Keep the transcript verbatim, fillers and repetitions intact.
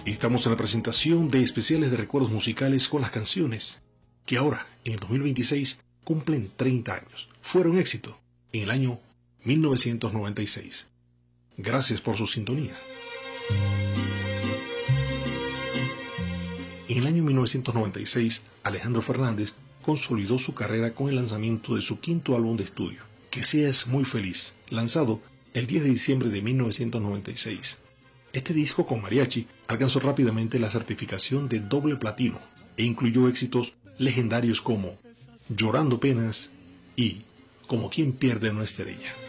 Estamos en la presentación de especiales de recuerdos musicales con las canciones que ahora, en el dos mil veintiséis, cumplen treinta años. Fueron éxito en el año mil novecientos noventa y seis. Gracias por su sintonía. En el año mil novecientos noventa y seis, Alejandro Fernández consolidó su carrera con el lanzamiento de su quinto álbum de estudio, Que seas muy feliz, lanzado el diez de diciembre de mil novecientos noventa y seis. Este disco con mariachi alcanzó rápidamente la certificación de doble platino e incluyó éxitos legendarios como Llorando penas y Como quien pierde una estrella.